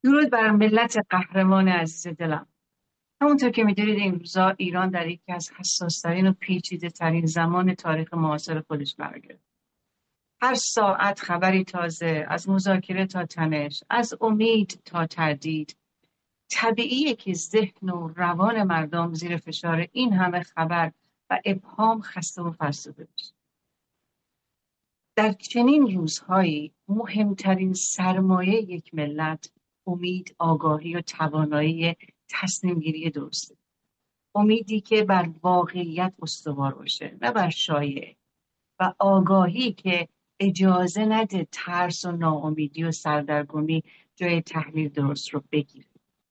درود بر ملت قهرمان عزیز دلم. همونطور که میدونید این روزا ایران در یکی از حساس‌ترین و پیچیده‌ترین زمان تاریخ معاصر خودش قرار گرفت. هر ساعت خبری تازه، از مذاکره تا تنش، از امید تا تردید. طبیعیه که ذهن و روان مردم زیر فشار این همه خبر و ابهام خسته و فرسوده بشه. در چنین روزهایی مهمترین سرمایه یک ملت امید، آگاهی و توانایی تصمیم گیری درسته. امیدی که بر واقعیت استوار باشه نه بر شایعه، و آگاهی که اجازه نده ترس و ناامیدی و سردرگمی جای تحلیل درست رو بگیره.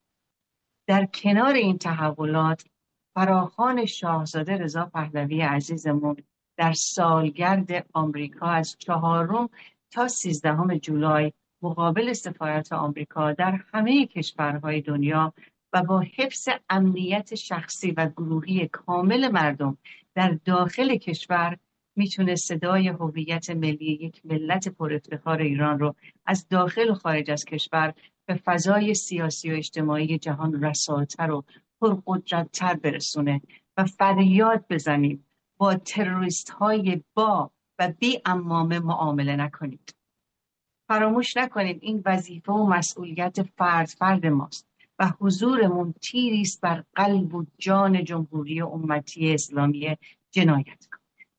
در کنار این تحولات، فراخوان شاهزاده رضا پهلوی عزیزمون در سالگرد آمریکا از 4 تا 13 جولای مقابل سفارت آمریکا در همه کشورهای دنیا و با حفظ امنیت شخصی و گروهی کامل مردم در داخل کشور میتونه صدای هویت ملی یک ملت پر افتخار ایران رو از داخل و خارج از کشور به فضای سیاسی و اجتماعی جهان رساتر و پرقدرت‌تر برسونه و فریاد بزنیم با تروریست های با و بی عمامه معامله نکنید. فراموش نکنید این وظیفه و مسئولیت فرد ماست و حضورمون تیری است بر قلب و جان جمهوری امتی اسلامی جنایتکار.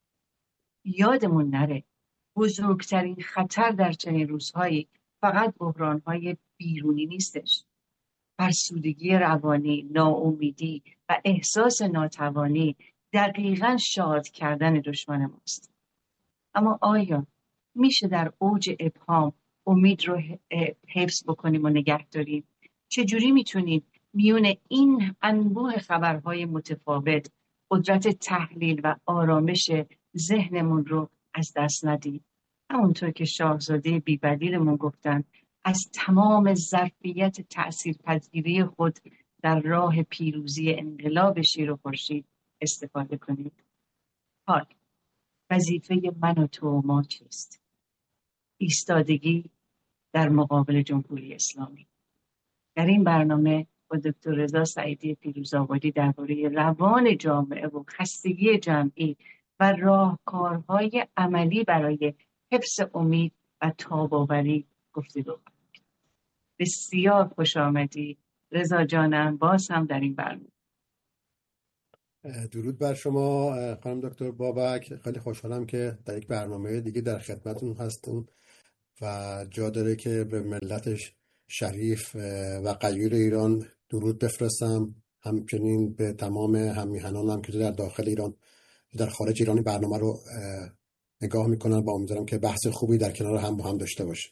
یادمون نره بزرگترین خطر در چنین روزهایی فقط بحران‌های بیرونی نیستش. فرسودگی روانی، ناامیدی و احساس ناتوانی دقیقاً شاد کردن دشمن ماست. اما آیا میشه در اوج ابهام امید رو حفظ بکنیم و نگه داریم؟ چجوری میتونیم میون این انبوه خبرهای متفاوت قدرت تحلیل و آرامش ذهنمون رو از دست ندیم؟ همونطور که شاهزاده بی‌بدیلمون گفتن، از تمام ظرفیت تأثیرپذیری خود در راه پیروزی انقلاب شیر و خورشید استفاده کنید. حال وظیفه من و تو و ما چیست؟ ایستادگی در مقابل جمهوری اسلامی. در این برنامه با دکتر رضا سعیدی فیروزآبادی درباره روان جامعه و خستگی جمعی و راهکارهای عملی برای حفظ امید و تاب‌آوری گفتگو کنیم. بسیار خوش آمدی رضا جانم، باز هم در این برنامه. درود بر شما خانم دکتر بابک. خیلی خوشحالم که در یک برنامه دیگه در خدمتتون هستم و جا داره که به ملتش شریف و غیور ایران درود بفرستم. همچنین به تمام هممیهنانم که در داخل ایران در خارج ایرانی برنامه رو نگاه میکنن و امیدوارم که بحث خوبی در کنار هم با هم داشته باشه.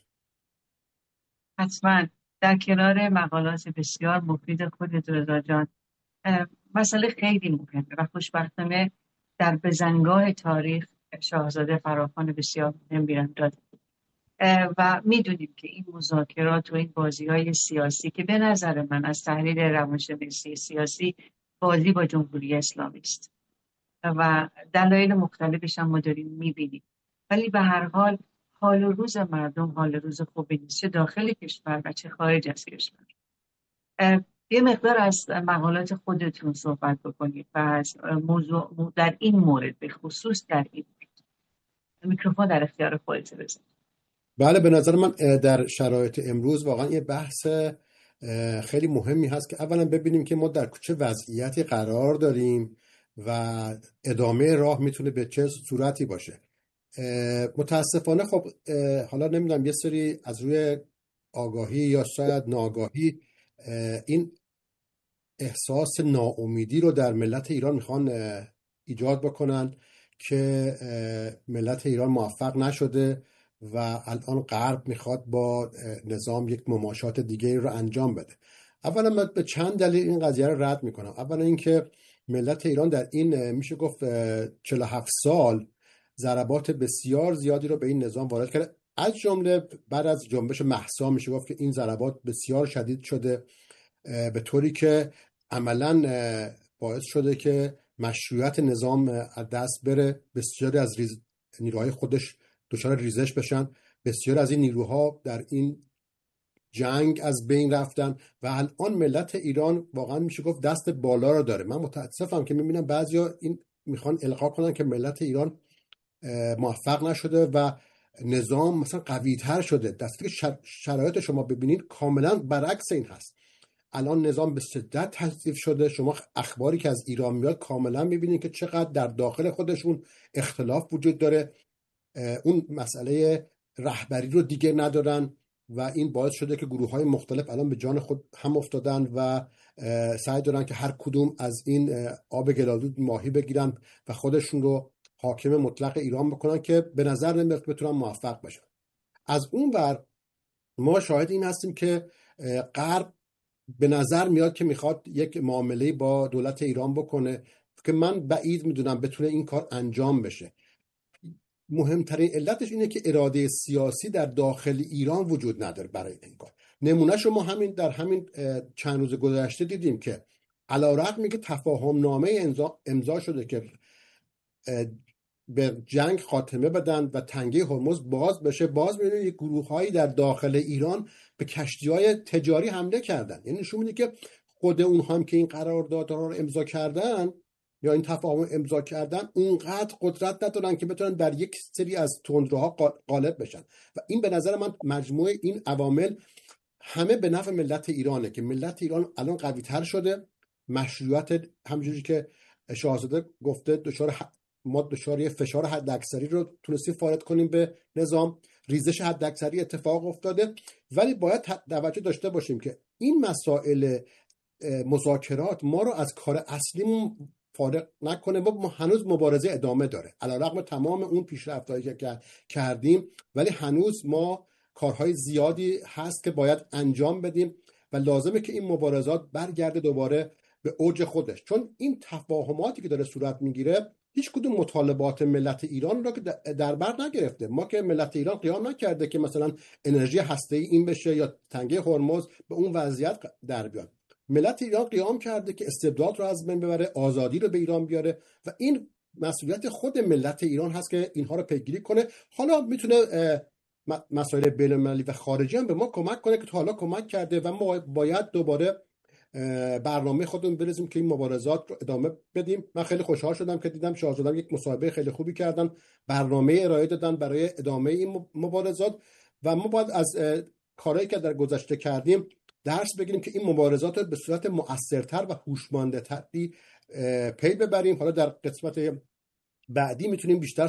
حتما در کنار مقالات بسیار مفید خودت رضا جان، مسئله خیلی مهمه و خوشبختانه در بزنگاه تاریخ شاهزاده فراخوان بسیار مهم بیرون داده و میدونیم که این مذاکرات و این بازی‌های سیاسی که به نظر من از تحلیل روانشناسی سیاسی بازی با جمهوری اسلامی است و دلایل مختلفش هم ما داریم میبینیم، ولی به هر حال حال و روز مردم حال روز خوبی نیست، چه داخل کشور و چه خارج از کشور. یه مقدار از مقالات خودتون صحبت بکنید و از موضوع در این مورد، به خصوص در این مورد. میکروفون در اختیار خودت بذارید. بله، به نظر من در شرایط امروز واقعا یه بحث خیلی مهمی هست که اولا ببینیم که ما در چه وضعیتی قرار داریم و ادامه راه میتونه به چه صورتی باشه. متاسفانه خب حالا نمیدونم یه سری از روی آگاهی یا شاید ناآگاهی این احساس ناامیدی رو در ملت ایران میخوان ایجاد بکنن که ملت ایران موفق نشده و الان غرب میخواد با نظام یک مماشات دیگه رو انجام بده. اولا من به چند دلیل این قضیه رو رد میکنم. اولا اینکه ملت ایران در این میشه گفت 47 سال ضربات بسیار زیادی رو به این نظام وارد کرده، از جمله بعد از جنبش مهسا میشه گفت که این ضربات بسیار شدید شده به طوری که عملاً باعث شده که مشروعیت نظام از دست بره، بسیاری از نیروهای خودش دچار ریزش بشن. بسیار از این نیروها در این جنگ از بین رفتن و الان ملت ایران واقعا میشه گفت دست بالا رو داره. من متاسفم که میبینم بعضیا این میخوان القا کنن که ملت ایران موفق نشده و نظام مثلا قوی تر شده، دستی که شرایط شما ببینید کاملا برعکس این هست. الان نظام به شدت تضعیف شده. شما اخباری که از ایران میاد کاملا میبینید که چقدر در داخل خودشون اختلاف وجود داره. اون مسئله رهبری رو دیگه ندارن و این باعث شده که گروه‌های مختلف الان به جان خود هم افتادن و سعی دارن که هر کدوم از این آب گلالود ماهی بگیرن و خودشون رو حاکم مطلق ایران بکنن که به نظر نمیاد بتونن موفق بشن. از اون ور ما شاهد این هستیم که غرب به نظر میاد که میخواد یک معامله با دولت ایران بکنه که من بعید میدونم بتونه این کار انجام بشه. مهمترین علتش اینه که اراده سیاسی در داخل ایران وجود نداره برای این کار. نمونهشو ما در همین چند روز گذشته دیدیم که علیرغم اینکه تفاهم نامه امضا شده که به جنگ خاتمه بدن و تنگه هرمز باز بشه، باز می‌بینید یک گروه‌هایی در داخل ایران به کشتی‌های تجاری حمله کردن. یعنی نشون میده که خود اونها هم که این قراردادها رو امضا کردن یا این تفاهم امضا کردن اونقدر قدرت ندارن که بتونن در یک سری از تندروها غالب بشن و این به نظر من مجموعه این عوامل همه به نفع ملت ایرانه که ملت ایران الان قوی‌تر شده. مشروعیت همونجوری که شاهزاده گفته ما دچار یه فشار حداکثری رو تونستیم وارد کنیم به نظام، ریزش حداکثری اتفاق افتاده، ولی باید توجه داشته باشیم که این مسائل مذاکرات ما رو از کار اصلیمون فارغ نکنه و ما هنوز مبارزه ادامه داره. علیرغم تمام اون پیشرفت‌هایی که کردیم ولی هنوز ما کارهای زیادی هست که باید انجام بدیم و لازمه که این مبارزات برگرده دوباره به اوج خودش، چون این تفاهماتی که داره صورت میگیره هیچ کدوم مطالبات ملت ایران را که در بر نگرفته. ما که ملت ایران قیام نکرده که مثلا انرژی هسته‌ای این بشه یا تنگه هرمز به اون وضعیت در بیاد. ملت ایران قیام کرده که استبداد رو از بین ببره، آزادی رو به ایران بیاره و این مسئولیت خود ملت ایران هست که اینها رو پیگیری کنه. حالا میتونه مسائل بین‌المللی و خارجی هم به ما کمک کنه که تا حالا کمک کرده و ما باید دوباره برنامه خودمون بریزیم که این مبارزات رو ادامه بدیم. من خیلی خوشحال شدم که دیدم شاهزاده یک مصاحبه خیلی خوبی کردن، برنامه ارائه دادن برای ادامه این مبارزات و ما باید از کارهایی که در گذشته کردیم درس بگیریم که این مبارزات رو به صورت مؤثرتر و هوشمندتری پی ببریم. حالا در قسمت بعدی میتونیم بیشتر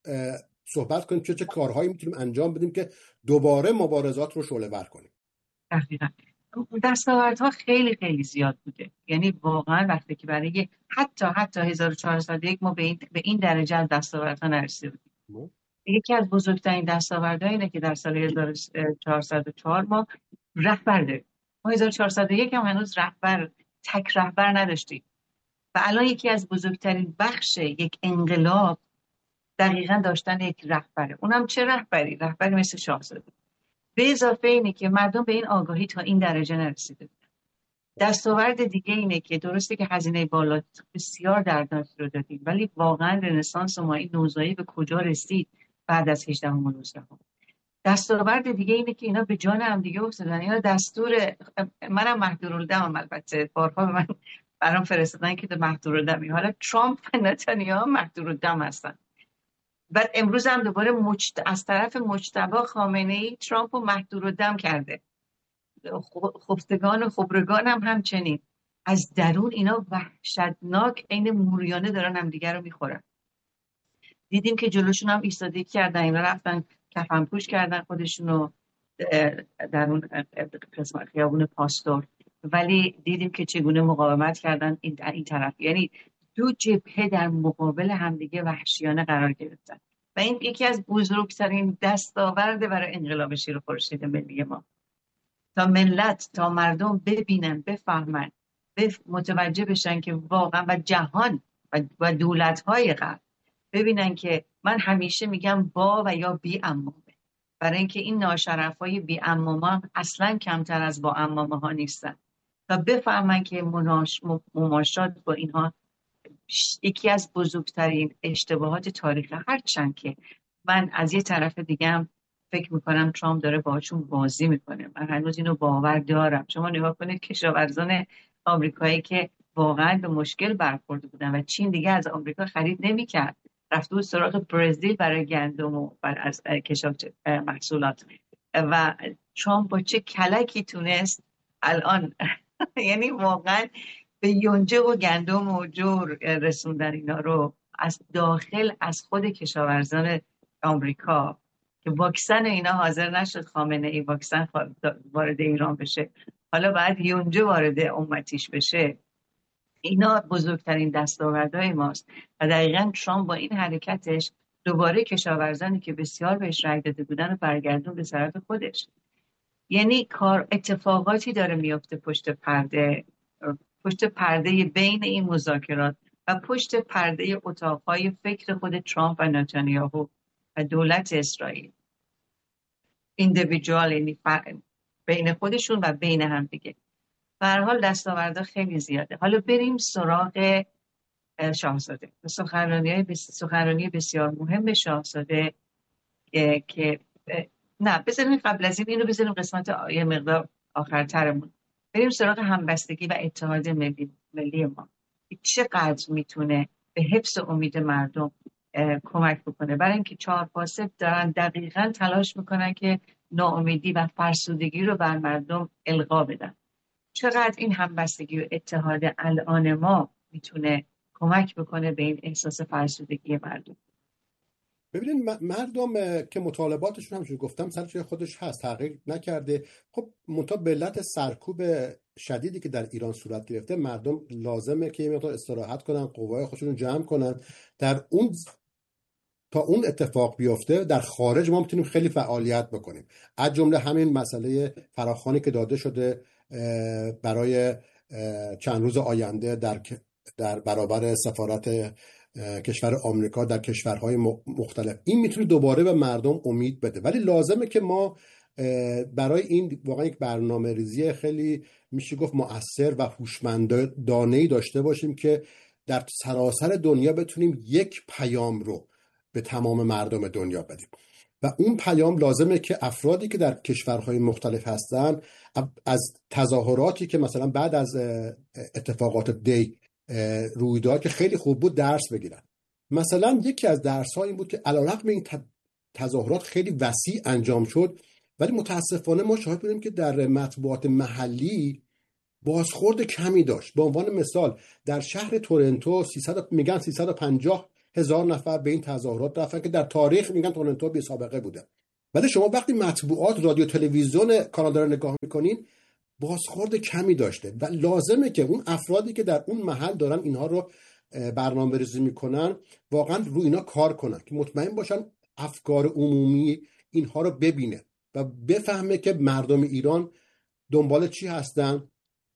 صحبت کنیم چه کارهایی میتونیم انجام بدیم که دوباره مبارزات رو شعله‌ور کنیم. دقیقاً دستاوردها خیلی خیلی زیاد بوده. یعنی واقعا وقتی که برای حتی 1401 ما به این درجه از دستاوردها نرسیده بودیم. یکی از بزرگترین دستاوردها اینه که در سال 1404 ما رهبر داریم. ما 1401 هم هنوز تک رهبر نداشتیم و الان یکی از بزرگترین بخش یک انقلاب دقیقاً داشتن یک رهبره. اونم چه رهبری مثل شاهزاده. به اضافه اینه که مردم به این آگاهی تا این درجه نرسیده بودن. دستاورد دیگه اینه که درسته که هزینه بالا بسیار دردناک رو دادیم ولی واقعا رنسانس ما این نوزایی به کجا رسید بعد از 18 و 19. دستاورد دیگه اینه که اینا به جان هم دیگه افتادن. اینا دستور منم محدورالدم، البته بارها به من برام فرستادن که محدورالدمی، حالا ترامپ و نتانیاهو محدورالدم هستن. بعد امروز هم دوباره از طرف مجتبی خامنه‌ای ترامپ رو محدورالدم کرده. خفتگان و خبرگان هم همچنین. از درون اینا وحشتناک عین موریانه دارن هم دیگر رو میخورن. دیدیم که جلوشون هم ایستادگی کردن، اینا رفتن کفن پوش کردن خودشون رو در اون قسمت خیابون پاستور، ولی دیدیم که چگونه مقاومت کردن این طرف. یعنی دو جبهه در مقابل همدیگه وحشیانه قرار گرفتن و این یکی از بزرگترین دستاورد برای انقلاب شیر و خورشید ملی ما. تا مردم ببینن، بفهمن، متوجه بشن که واقعا و جهان و دولت‌های غرب ببینن که من همیشه میگم با و یا بی عمامه، برای اینکه این ناشرفای بی عمامه اصلا کمتر از با عمامه ها نیستن. تا بفهمن که مماشات با اینها یکی از بزرگترین اشتباهات تاریخ، هرچند که من از یه طرف دیگه هم فکر میکنم ترامپ داره باهاشون بازی میکنه. من هنوز اینو باور دارم. شما نگاه کنید کشاورزان آمریکایی که واقعا به مشکل برخورده بودن و چین دیگه از آمریکا خرید نمیکرد، رفته بود سراغ برزیل برای گندم و از کشاورزی محصولات، و ترامپ با چه کلکی تونست الان یعنی واقعا به یونجه و گندم و جور رسوندن اینا رو از داخل از خود کشاورزان آمریکا، که واکسن اینا حاضر نشد خامنه ای واکسن وارد ایران بشه، حالا بعد یونجه وارد امتیش بشه. اینا بزرگترین دستاوردهای ماست و دقیقاً ترامپ با این حرکتش دوباره کشاورزانی که بسیار بهش رای داده بودن و برگردون به طرف خودش. یعنی اتفاقاتی داره میفته پشت پرده بین این مذاکرات و پشت پرده اتاقهای فکر خود ترامپ و نتانیاهو و دولت اسرائیل، ایندیویدوال، یعنی بین خودشون و بین هم دیگه. به هر حال دستاوردها خیلی زیاده. حالا بریم سراغ شاهزاده، سخنرانی بسیار مهم شاهزاده که نه بذاریم قبل از اینو بذاریم قسمت یه مقدار آخرترمون، بریم سراغ همبستگی و اتحاد ملی ما چقدر میتونه به حفظ امید مردم کمک بکنه. برای اینکه 4 دارن دقیقاً تلاش میکنن که ناامیدی و فرسودگی رو بر مردم القا بدن. چقدر این همبستگی و اتحاد الان ما میتونه کمک بکنه به این احساس فرسودگی مردم. ببینید مردم که مطالباتشون همونجوری گفتم سر جای خودش هست، تغییر نکرده. خب منتها به علت سرکوب شدیدی که در ایران صورت گرفته، مردم لازمه که یه مقدار استراحت کنن، قوای خودشون رو جمع کنن. در اون تا اون اتفاق بیفته در خارج ما میتونیم خیلی فعالیت بکنیم، از جمله همین مسئله فراخوانی که داده شده برای چند روز آینده در برابر سفارت کشور آمریکا در کشورهای مختلف. این میتونه دوباره به مردم امید بده، ولی لازمه که ما برای این واقعا یک برنامه ریزی خیلی میشه گفت مؤثر و هوشمندانه‌ای داشته باشیم که در سراسر دنیا بتونیم یک پیام رو به تمام مردم دنیا بدیم. و اون پیام لازمه که افرادی که در کشورهای مختلف هستن از تظاهراتی که مثلا بعد از اتفاقات دی رویداد که خیلی خوب بود درس بگیرن. مثلا یکی از درس‌ها این بود که علیرغم این تظاهرات خیلی وسیع انجام شد، ولی متاسفانه ما شاهد بودیم که در مطبوعات محلی بازخورد کمی داشت. به عنوان مثال در شهر تورنتو 350,000 نفر به این تظاهرات رفتن که در تاریخ میگن تورنتو بی سابقه بوده. ولی شما وقتی مطبوعات، رادیو، تلویزیون کانادا رو نگاه میکنین بازخورد کمی داشته و لازمه که اون افرادی که در اون محل دارن اینها رو برنامه‌ریزی میکنن واقعا رو اینا کار کنن که مطمئن باشن افکار عمومی اینها رو ببینه و بفهمه که مردم ایران دنبال چی هستن.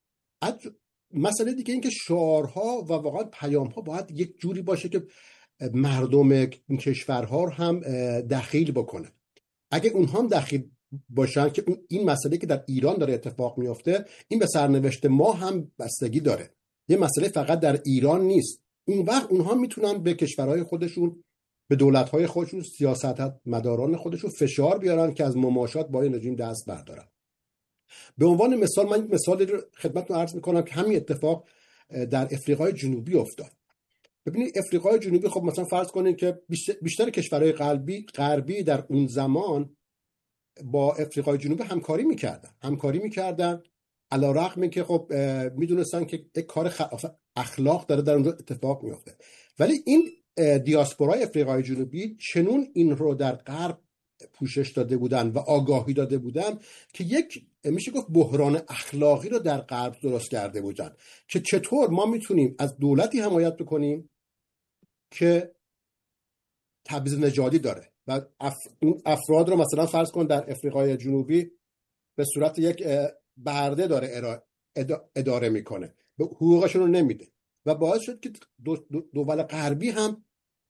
مسئله دیگه این که شعارها و واقعا پیام‌ها باید یک جوری باشه که مردم این کشورها هم دخیل بکنه. اگه اونها هم دخیل باشن که این مسئله که در ایران داره اتفاق میفته این به سرنوشت ما هم بستگی داره، یه مسئله فقط در ایران نیست. اون وقت اونها میتونن به کشورهای خودشون، به دولت‌های خودشون، سیاستمداران خودشون فشار بیارن که از مماشات با این رژیم دست بردارن. به عنوان مثال من یک مثالی رو خدمتتون عرض میکنم که همین اتفاق در افریقای جنوبی افتاد. ببینید افریقای جنوبی، خب مثلا فرض کنید که بیشتر کشورهای غربی در اون زمان با افریقای جنوبی همکاری میکردن علیرغم اینکه خب میدونستن که یک کار اخلاق داره در اونجا اتفاق میفته. ولی این دیاسپورای افریقای جنوبی چنون این رو در غرب پوشش داده بودن و آگاهی داده بودن که یک میشه گفت بحران اخلاقی رو در غرب درست کرده بودن که چطور ما میتونیم از دولتی حمایت بکنیم که تبعیض نژادی داره و افراد رو مثلا فرض کن در افریقای جنوبی به صورت یک برده داره اداره میکنه، به حقوقشون رو نمیده و باعث شد که دول غربی هم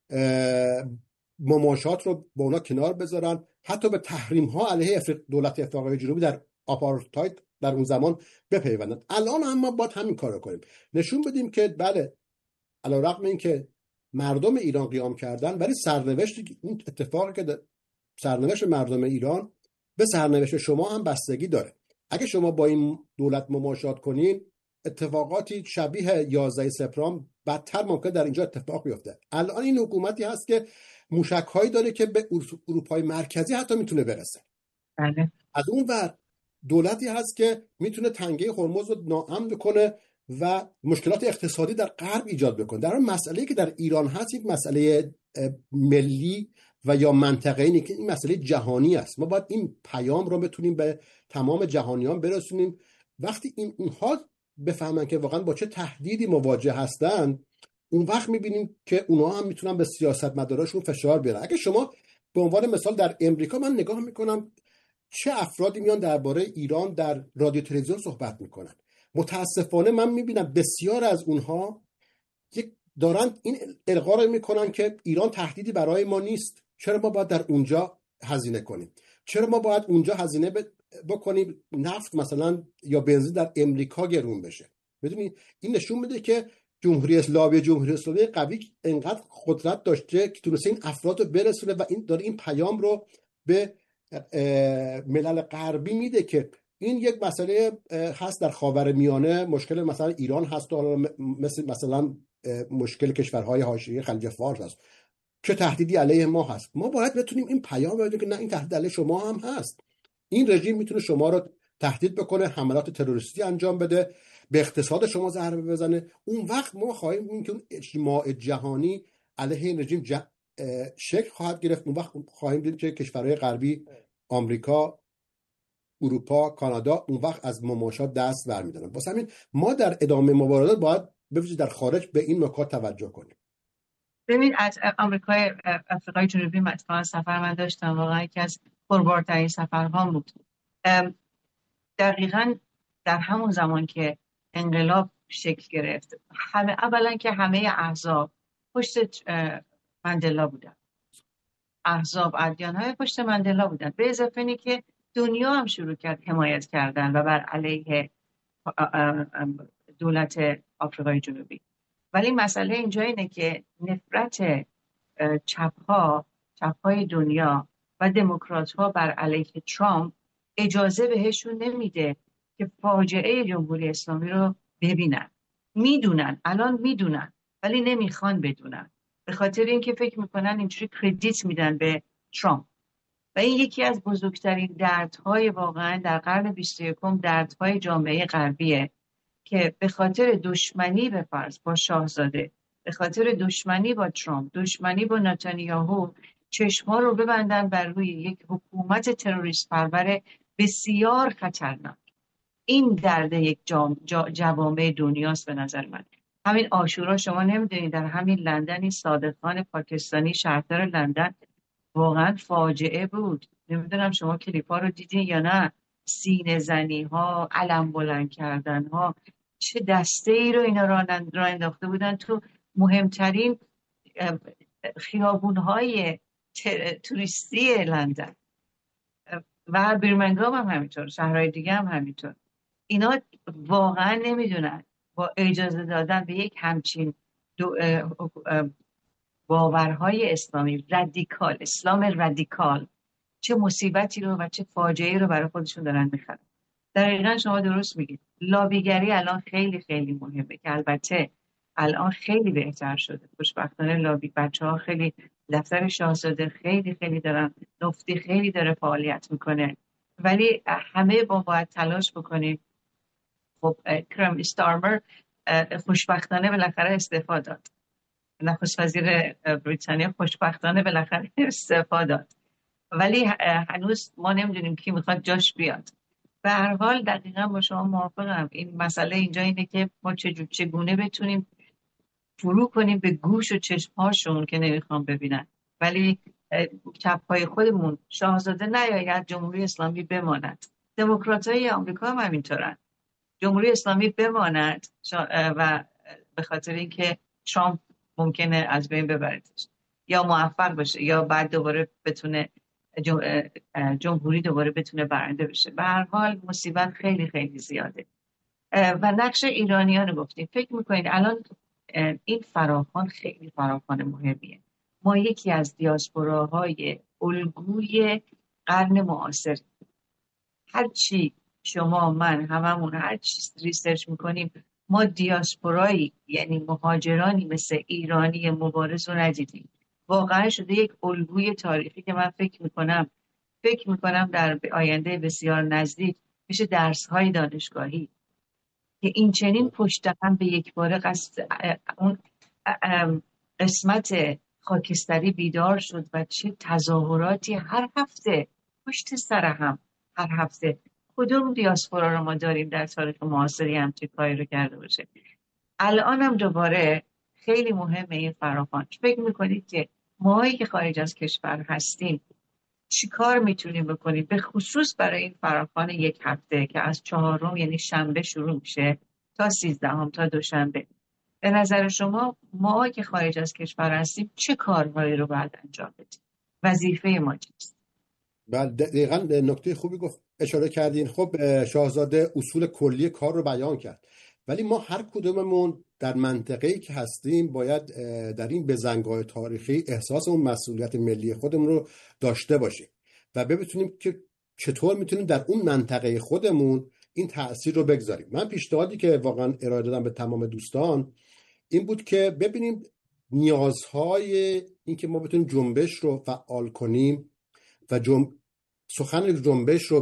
مماشات رو با اونا کنار بذارن، حتی به تحریم ها علیه دولت افریقای جنوبی در آپارتاید در اون زمان بپیوندن. الان هم ما باید همین کار رو کنیم، نشون بدیم که بله علیرغم این که مردم ایران قیام کردن ولی سرنوشت اون اتفاقی که سرنوشت مردم ایران به سرنوشت شما هم بستگی داره. اگه شما با این دولت مماشات کنین، اتفاقاتی شبیه 11 سپتامبر بدتر ممکن در اینجا اتفاق بیفته. الان این حکومتی هست که موشک‌هایی داره که به اروپای مرکزی حتی میتونه برسه. بله. از اون ور دولتی هست که میتونه تنگه هرمز رو ناامن بکنه و مشکلات اقتصادی در غرب ایجاد بکنه. در اون مسئله‌ای که در ایران هست یک مسئله ملی و یا منطقه‌ای نیست، این مسئله جهانی است. ما باید این پیام رو بتونیم به تمام جهانیان برسونیم. وقتی اونها بفهمن که واقعا با چه تهدیدی مواجه هستن، اون وقت میبینیم که اونها هم میتونن به سیاستمداراشون فشار بیارن. اگه شما به عنوان مثال در امریکا، من نگاه میکنم چه افرادی میان درباره ایران در رادیو تلویزیون صحبت میکنن. متاسفانه من میبینم بسیار از اونها دارن این القا رو میکنن که ایران تهدیدی برای ما نیست. چرا ما باید در اونجا هزینه کنیم؟ چرا ما باید اونجا هزینه بکنیم نفت مثلا یا بنزین در امریکا گرون بشه؟ میدونی این نشون میده که جمهوری اسلامی قوی انقدر قدرت داشته که تونسته این افراد رو برسونه و این داره این پیام رو به ملل غربی میده که این یک مسئله هست در خاورمیانه، مشکل مثلا ایران هست و مثلا مشکل کشورهای حاشیه خلیج فارس هست، چه تهدیدی علیه ما هست. ما باید بتونیم این پیام بدیم که نه، این تهدید علیه شما هم هست. این رژیم میتونه شما رو تهدید بکنه، حملات تروریستی انجام بده، به اقتصاد شما ضربه بزنه. اون وقت ما خواهیم دید که اون اجماع جهانی علیه این رژیم شکل خواهد گرفت. اون وقت خواهیم دید که کشورهای غربی، آمریکا، اروپا، کانادا، اون وقت از مماشات دست برمی‌دارن. واسه همین ما در ادامه مبارزات باید ببینید در خارج به این نکات توجه کنیم. ببین از آفریقای جنوبی مثلا سفر من داشتم، واقعا یکی از پربارترین سفرهام بود. دقیقاً در همون زمان که انقلاب شکل گرفت، اولا که همه احزاب پشت ماندلا بودن، احزاب ادیان‌های پشت ماندلا بودن، به اضافه اینی که دنیا هم شروع کرد حمایت کردن و بر علیه دولت آفریقای جنوبی. ولی مسئله اینجا اینه که نفرت چپ‌های دنیا و دموکرات‌ها بر علیه ترامپ اجازه بهشون نمیده که فاجعه جمهوری اسلامی رو ببینن. الان میدونن ولی نمیخوان بدونن، به خاطر اینکه فکر میکنن اینجوری کردیت میدن به ترامپ. و این یکی از بزرگترین دردهای واقعا در قرن 21 دردهای جامعه غربیه که به خاطر دشمنی به فرض با شاهزاده، به خاطر دشمنی با ترامپ، دشمنی با نتانیاهو، چشما رو ببندن بر روی یک حکومت تروریست پرور بسیار خطرناک. این درد یک جوامع دنیاست به نظر من. همین عاشورا شما نمیدونید در همین لندن این صادق خان پاکستانی شهردار لندن واقعا فاجعه بود. نمیدونم شما کلیپا رو دیدین یا نه، سینه زنی ها، علم بلند کردن ها، چه دسته ای رو اینا را انداخته بودن تو مهمترین خیابون های توریستی لندن و برمنگام هم همینطور، شهرهای دیگه هم همینطور. اینا واقعا نمیدونن با اجازه دادن به یک همچین باورهای اسلامی رادیکال، اسلام رادیکال، چه مصیبتی رو و چه فاجعه‌ای رو برای خودشون دارن میخرن. دقیقاً شما درست میگید. لابیگری الان خیلی خیلی مهمه که البته الان خیلی بهتر شده. خوشبختانه لابی بچه‌ها خیلی، دفتر شاهزاده خیلی خیلی دارن، نفتی خیلی داره فعالیت میکنه، ولی همه باید تلاش بکنیم. خب کرم استارمر خوشبختانه بالاخره استعفا داد. نخست وزیر بریتانیا خوشبختانه بالاخره استعفا داد، ولی هنوز ما نمیدونیم کی میخواد جاش بیاد. به هر حال دقیقاً با شما موافقم. این مسئله اینجا اینه که ما چگونه بتونیم فرو کنیم به گوش و چشمهاشون که نمیخوام ببینن، ولی چپ‌های خودمون شاهزاده نیاید، جمهوری اسلامی بماند. دموکرات‌های آمریکا هم همینطورن، جمهوری اسلامی بماند و به خاطر اینکه ترامپ ممکنه از بین ببردش یا موفق بشه یا بعد دوباره بتونه جمهوری دوباره بتونه برنده بشه. به هر حال مصیبت خیلی خیلی زیاده. و نقش ایرانیان رو گفتیم. فکر میکنید الان این فراخوان خیلی فراخوان مهمیه. ما یکی از دیاسپوراهای الگوی قرن معاصر. هرچی شما من هممون هر چیز ریسرچ میکنیم، ما دیاسپورایی یعنی مهاجرانی مثل ایرانی مبارز رو ندیدیم. واقعا شده یک الگوی تاریخی که من فکر میکنم در آینده بسیار نزدیک میشه درس های دانشگاهی که این چنین پشت هم به یک باره اون قسمت خاکستری بیدار شد و چه تظاهراتی هر هفته پشت سر هم، هر هفته. کدوم دیاسپورا رو ما داریم در تاریخ معاصری همچین کاری رو کرده باشه؟ الان هم دوباره خیلی مهمه این فراخوان. فکر میکنید که ماهایی که خارج از کشور هستیم چی کار میتونیم بکنیم، به خصوص برای این فراخوان یک هفته که از 4 یعنی شنبه شروع میشه تا 13 تا دوشنبه؟ به نظر شما ما که خارج از کشور هستیم چه کارهایی رو باید انجام بدیم؟ وظیفه ما چیست؟ بله، دقیقاً نکته خوبی گفت، اشاره کردین. خب شاهزاده اصول کلی کار رو بیان کرد، ولی ما هر کدوممون در منطقه‌ای که هستیم باید در این بزنگاه تاریخی احساس اون مسئولیت ملی خودمون رو داشته باشیم و بتونیم که چطور میتونیم در اون منطقه خودمون این تأثیر رو بگذاریم. من پیشنهادی که واقعا ارائه دادم به تمام دوستان این بود که ببینیم نیازهای این که ما بتونیم جنبش رو فعال کنیم و سخن جنبش رو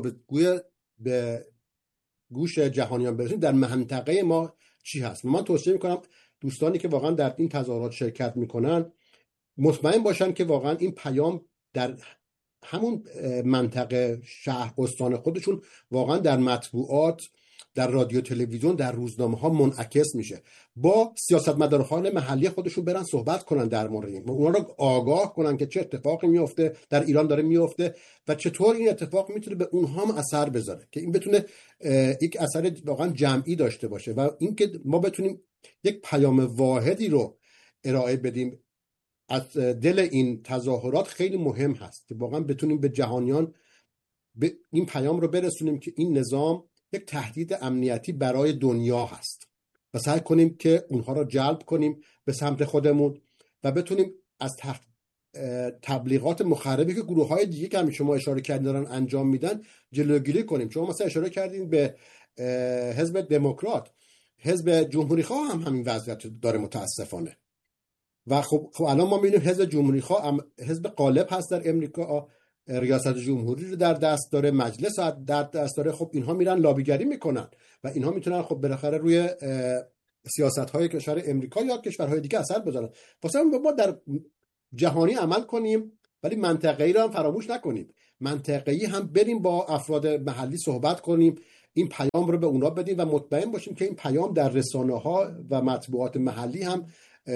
به گوش جهانیان برسونیم در منطقه ما چی هست. من توصیه میکنم دوستانی که واقعا در این تظاهرات شرکت میکنن مطمئن باشن که واقعا این پیام در همون منطقه شهر استان خودشون واقعا در مطبوعات، در رادیو تلویزیون، در روزنامه ها منعکس میشه. با سیاستمداران محلی خودشون برن صحبت کنن در مورد این، اونا رو آگاه کنن که چه اتفاقی میفته در ایران داره میفته و چطور این اتفاق میتونه به اونها هم اثر بذاره که این بتونه یک اثر واقعا جمعی داشته باشه و اینکه ما بتونیم یک پیام واحدی رو ارائه بدیم از دل این تظاهرات خیلی مهم هست که واقعا بتونیم به جهانیان این پیام رو برسونیم که این نظام یک تهدید امنیتی برای دنیا هست و سعی کنیم که اونها رو جلب کنیم به سمت خودمون و بتونیم از تبلیغات مخربی که گروه‌های دیگه که شما اشاره کردین دارن انجام میدن جلوگیری کنیم. شما مثلا اشاره کردین به حزب دموکرات، حزب جمهوری‌خواه هم همین وضعیت داره متاسفانه. و خب الان ما می‌بینیم حزب جمهوری‌خواه حزب غالب هست در امریکا، ریاست جمهوری رو در دست داره، مجلس در دست داره. خب اینها میرن لابیگری میکنن و اینها میتونن خب بالاخره روی سیاست‌های کشور امریکا یا کشورهای دیگه اثر بذارن. واسه ما در جهانی عمل کنیم ولی منطقه‌ای رو هم فراموش نکنیم. منطقه‌ای هم بریم با افراد محلی صحبت کنیم، این پیام رو به اونا بدیم و مطمئن باشیم که این پیام در رسانه‌ها و مطبوعات محلی هم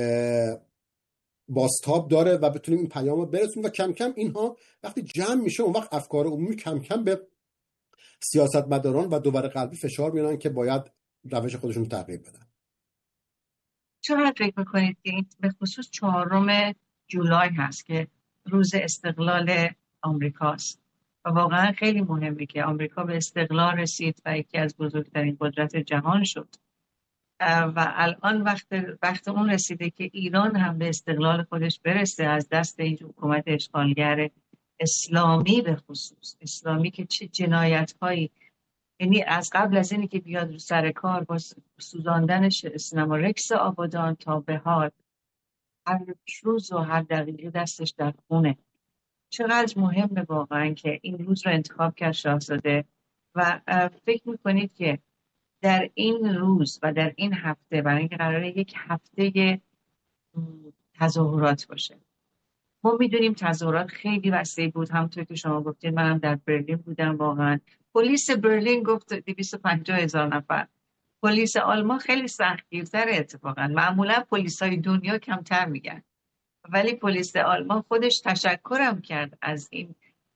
بازتاب داره و بتونیم این پیام رو برسونیم و کم کم اینها وقتی جمع میشه اون وقت افکار عمومی کم کم به سیاستمداران و دوباره قلبی فشار میارن که باید روش خودشون تغییر بدن. چقدر فکر میکنید که این به خصوص 4 جولای هست که روز استقلال آمریکاست و واقعا خیلی مهمه که آمریکا به استقلال رسید و یکی از بزرگترین قدرت جهان شد و الان وقت اون رسیده که ایران هم به استقلال خودش برسه از دست این حکومت اشغالگر اسلامی، به خصوص اسلامی که چه جنایت‌هایی، یعنی از قبل از اینی که بیاد رو سر کار با سوزاندن سینما رکس آبادان تا به حال هر روز و هر دقیقه دستش در خونه. چقدر مهمه واقعا که این روز رو انتخاب کرد شاهزاده و فکر میکنید که در این روز و در این هفته، برای اینکه قراره یک هفته تظاهرات باشه، ما میدونیم تظاهرات خیلی وسیع بود، همونطور که شما گفتید. منم در برلین بودم، واقعا پلیس برلین گفت 250,000 نفر. پلیس آلمان خیلی سختگیرتره اتفاقا، معمولا پلیسای دنیا کمتر میگن، ولی پلیس آلمان خودش تشکرم کرد از این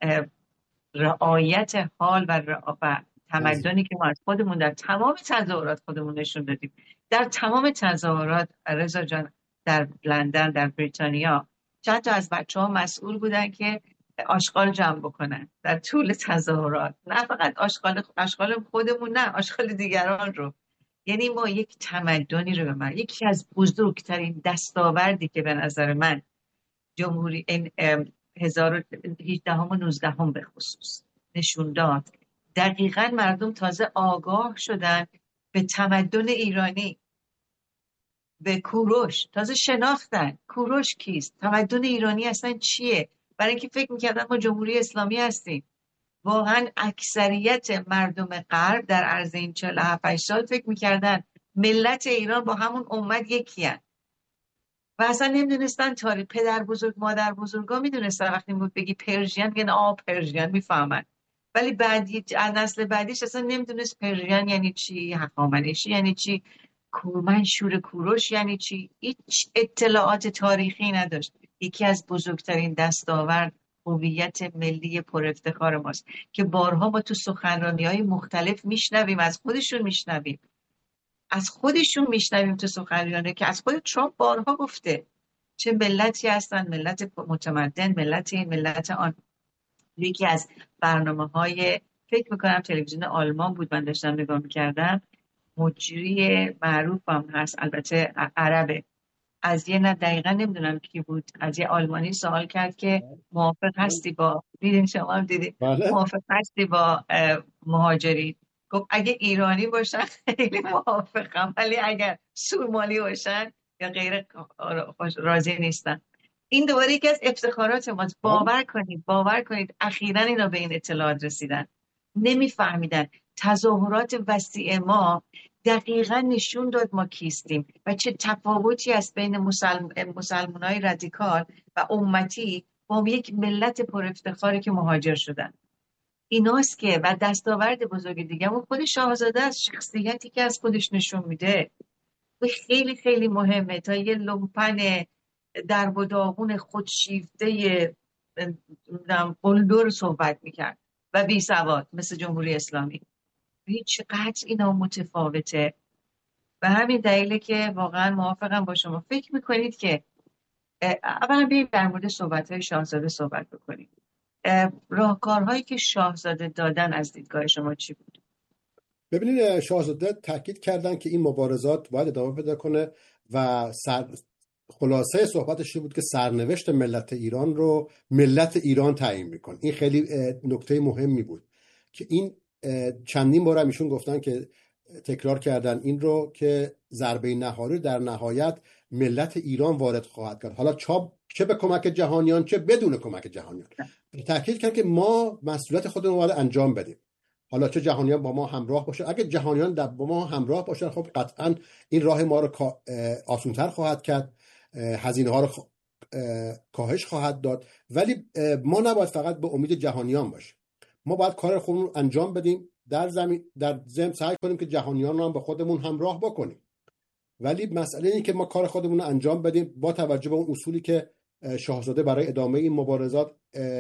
رعایت حال و تمدنی که ما از خودمون در تمام تظاهرات خودمون نشون دادیم. در تمام تظاهرات رضا جان، در لندن، در بریتانیا، چند تا از بچه‌ها مسئول بودن که آشغال جمع بکنن در طول تظاهرات، نه فقط آشغال خودمون، نه آشغال دیگران رو. یعنی ما یک تمدنی رو به یکی از بزرگترین دستاوردی که به نظر من جمهوری این 1018 و 19 به خصوص نشون داد دقیقا مردم تازه آگاه شدن به تمدن ایرانی، به کوروش، تازه شناختن کوروش کیست، تمدن ایرانی اصلا چیه. برای اینکه فکر میکردن ما جمهوری اسلامی هستیم. واقعا اکثریت مردم غرب در عرض این 47 سال فکر میکردن ملت ایران با همون امت یکی هست و اصلا نمیدونستن تاریخ. پدر بزرگ مادر بزرگا میدونستن وقتی بود بگی پرژین میگن پرژین میفهمن، ولی بعدی نسل بعدیش اصلا نمیدونست پرژین یعنی چی، هخامنشی یعنی چی، منشور کوروش یعنی چی، هیچ اطلاعات تاریخی نداشت. یکی از بزرگترین دستاورد هویت ملی پر افتخار ماست که بارها ما تو سخنرانی‌های مختلف میشنویم، از خودشون میشنویم تو سخنرانی که از خود ترامپ بارها گفته چه ملتی هستن، ملت متمدن، ملت این ملت آن. یکی از برنامه‌های فکر میکنم تلویزیون آلمان بود، من داشتم نگاه میکردم، مجری معروف هم هست البته عربه، از یه نه دقیقا نمیدونم کی بود، از یه آلمانی سوال کرد که موافق هستی با، دیدین شما هم دیدین، موافق هستی با مهاجرین؟ گفت اگه ایرانی باشن خیلی موافقم، ولی اگر سومالی باشن یا غیر راضی نیستن. این دوباره یکی از افتخارات ماست. باور کنید اخیراً اینا به این اطلاعات رسیدن، نمیفهمیدن. تظاهرات وسیع ما دقیقاً نشون داد ما کیستیم و چه تفاوتی است بین مسلمانای رادیکال و امتی با یک ملت پر افتخاری که مهاجر شدن. ایناست که و دستاورد بزرگ دیگه اون خود شاهزاده از شخصیتی که از خودش نشون میده خیلی خیلی مهمه تا یه لومپن درب و داغون خودشیفته بلدور صحبت میکرد و بی سواد مثل جمهوری اسلامی. هیچ قطع اینا متفاوته و همین دلیله که واقعا موافقم با شما. فکر میکنید که اولا بیاییم در مورد صحبت‌های شاهزاده صحبت بکنیم. راهکارهایی که شاهزاده دادن از دیدگاه شما چی بود؟ ببینید شاهزاده تاکید کردن که این مبارزات باید ادامه پیدا کنه و خلاصه صحبتش بود که سرنوشت ملت ایران رو ملت ایران تعیین میکنه. این خیلی نکته مهمی بود که این چندین بار ایشون گفتن که تکرار کردن این رو که ضربه نهایی در نهایت ملت ایران وارد خواهد کرد، حالا چه به کمک جهانیان چه بدون کمک جهانیان. تاکید کرد که ما مسئولیت خودمون رو باید انجام بدیم، حالا چه جهانیان با ما همراه باشه. اگه جهانیان با ما همراه باشن خب قطعا این راه ما رو آسان‌تر خواهد کرد، هزینه ها رو کاهش خواهد داد، ولی ما نباید فقط به امید جهانیان باشیم. ما باید کار خودمون رو انجام بدیم، در ضمن سعی کنیم که جهانیان رو هم به خودمون همراه بکنیم. ولی مسئله اینه که ما کار خودمون رو انجام بدیم با توجه به اون اصولی که شاهزاده برای ادامه این مبارزات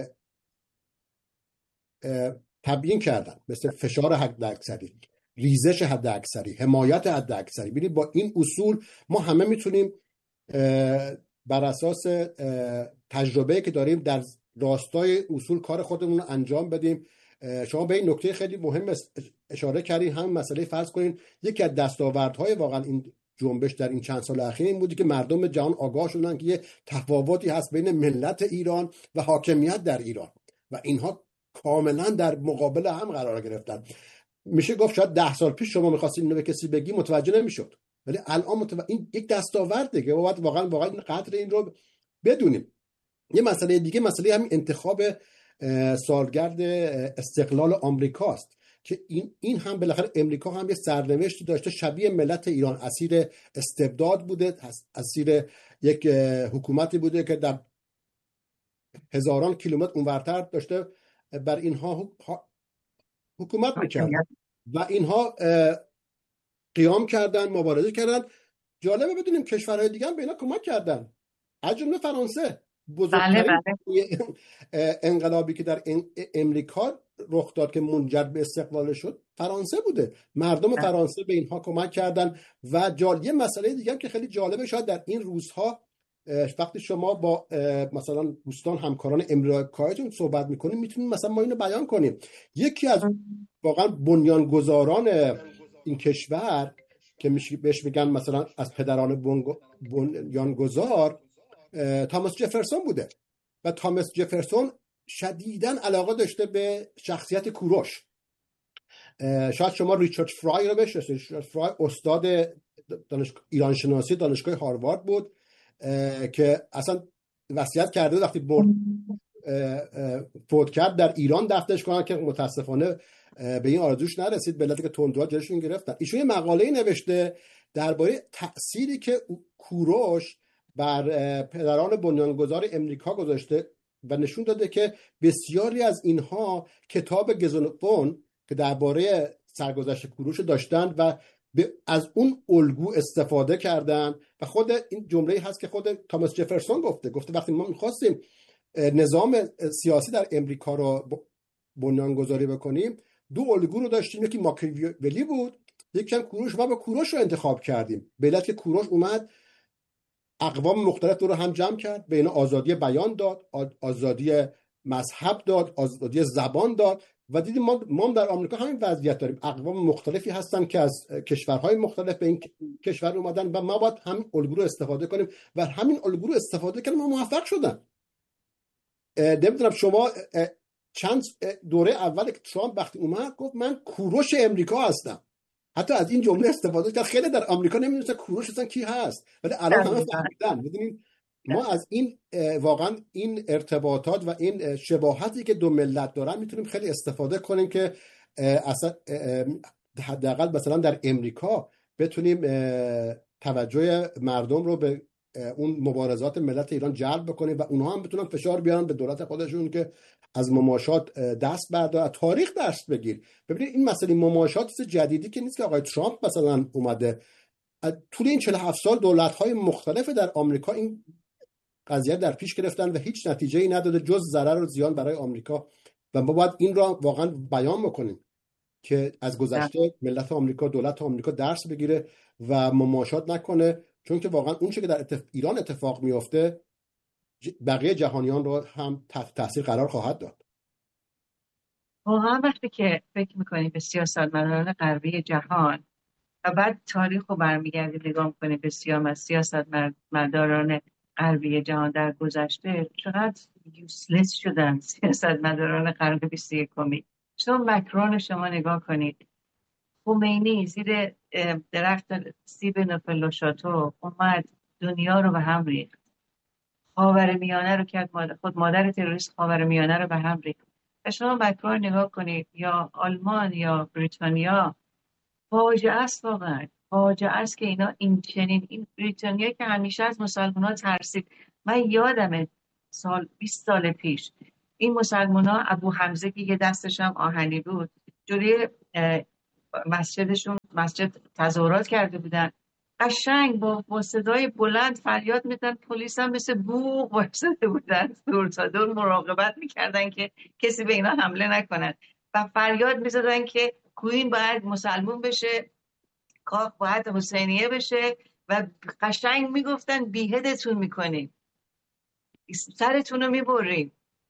تبیین کردن، مثل فشار حداکثری، ریزش حداکثری، حمایت حداکثری. ببینید با این اصول ما همه میتونیم بر اساس تجربه که داریم در راستای اصول کار خودمون رو انجام بدیم. شما به این نکته خیلی مهم اشاره کردین، هم مسئله فرض کنین یکی از دستاوردهای واقعا این جنبش در این چند سال اخیر این بودی که مردم جهان آگاه شدن که یه تفاوتی هست بین ملت ایران و حاکمیت در ایران و اینها کاملا در مقابل هم قرار گرفتن. میشه گفت شاید 10 سال پیش شما می‌خواستین اینو به کسی بگی متوجه نمی‌شد، ولی الان این یک دستاورده که باید واقعا این قدر این رو بدونیم. یه مسئله دیگه، مسئله همین انتخاب سالگرد استقلال آمریکاست که این هم بالاخره امریکا هم یه سرنوشتی داشته شبیه ملت ایران، اسیر استبداد بوده، اسیر یک حکومتی بوده که در هزاران کیلومتر اونورتر داشته بر اینها حکومت میکرد و اینها قیام کردن، مبارزه کردن. جالبه بدونیم کشورهای دیگه هم به اینا کمک کردن، از جمله فرانسه. بزرگترین انقلابی که در امریکا رخ داد که منجر به استقلال شد فرانسه بوده. مردم فرانسه به اینها کمک کردن. و یه مسئله دیگه هم که خیلی جالبه، شاید در این روزها وقتی شما با مثلا دوستان همکاران امریکاییتون صحبت میکنیم میتونیم مثلا ما اینو بیان کنیم. یکی از واقعا بنیانگذاران این کشور که بهش میگن مثلا از پدران بنیانگذار، تاماس جفرسون بوده و تامس جفرسون شدیداً علاقه داشته به شخصیت کوروش. شاید شما ریچارد فرای رو بشناسید. ریچارد فرای استاد ایران شناسی دانشگاه هاروارد بود که اصلا وصیت کرده وقتی فوت کرد در ایران دفنش کنن که متاسفانه به این آرزوش نرسید، به علتی که تندروها جلوشون گرفتن. ایشون یه مقاله‌ای نوشته درباره تأثیری که کوروش بر پدران بنیانگذار امریکا گذاشته و نشون داده که بسیاری از اینها کتاب گزنفون که درباره سرگذشت کوروش داشتن و از اون الگو استفاده کردن. و خود این جمله‌ای هست که خود تامس جفرسون گفته وقتی ما می‌خواستیم نظام سیاسی در امریکا رو بنیانگذاری بکنیم، دو الگو رو داشتیم، یکی ماکیاولی بود، یکی هم کوروش. ما با کوروش رو انتخاب کردیم به علت که کوروش اومد اقوام مختلف رو هم جمع کرد، بین آزادی بیان داد، آزادی مذهب داد، آزادی زبان داد و دیدیم ما در آمریکا همین وضعیت داریم. اقوام مختلفی هستن که از کشورهای مختلف به این کشور اومدن و ما باید همین الگو رو استفاده کنیم و همین الگو رو استفاده کردیم و موفق شدن. نمیدونم شما چند دوره اول که ترامپ وقتی اومد گفت من کوروش امریکا هستم، حتی از این جمله استفاده کرد. خیلی در آمریکا نمیدونن کوروش اصلا کی هست، ولی الان همه فهمیدن. میدونین ما از این واقعا این ارتباطات و این شباهتی که دو ملت دارن میتونیم خیلی استفاده کنیم که اصلا حداقل مثلا در امریکا بتونیم توجه مردم رو به اون مبارزات ملت ایران جلب بکنیم و اونها هم بتونن فشار بیارن به دولت خودشون که از مماشات دست برداره، تاریخ درس بگیر. ببینید این مسئله مماشات چیز جدیدی که نیست که آقای ترامپ مثلا اومده. طول این 47 سال دولت‌های مختلف در آمریکا این قضیه در پیش گرفتن و هیچ نتیجه‌ای نداده جز ضرر و زیان برای آمریکا و ما باید این را واقعا بیان بکنیم که از گذشته ملت آمریکا، دولت آمریکا درس بگیره و مماشات نکنه، چون که واقعا اون چیزی که در ایران اتفاق میفته بقیه جهانیان رو هم تحت تاثیر قرار خواهد داد. واقعا وقتی که فکر میکنیم به سیاستمداران غربی جهان و بعد تاریخ رو برمیگردیم نگاه میکنیم به سیاستمداران غربی جهان در گذشته، چقدر یوزلس شدن سیاستمداران قرن 21. شما مکرون شما نگاه کنید، خمینی زیر درخت سیب نوفل شاتو اومد دنیا رو به هم ریخت، خاورمیانه رو کرد خود مادر تروریست خاورمیانه رو به هم ریخت. و شما مکرون نگاه کنید یا آلمان یا بریتانیا، فاجعه است، واقعا فاجعه است که اینا این چنین، این بریتانیا که همیشه از مسلمان‌ها ترسید. من یادمه 20 سال پیش این مسلمان‌ها ابو حمزه که یه دستش هم آهنی بود جلوی مسجدشون مسجد تظاهرات کرده بودن، قشنگ با صدای بلند فریاد می‌زدن، پلیس هم مثل بوق وایساده بودن دور تا دور مراقبت می‌کردن که کسی به اینا حمله نکنن و فریاد می‌زدن که کوین باید مسلمون بشه، کاخ باید حسینیه بشه و قشنگ میگفتن بیهدتون میکنیم، سرتون رو میبریم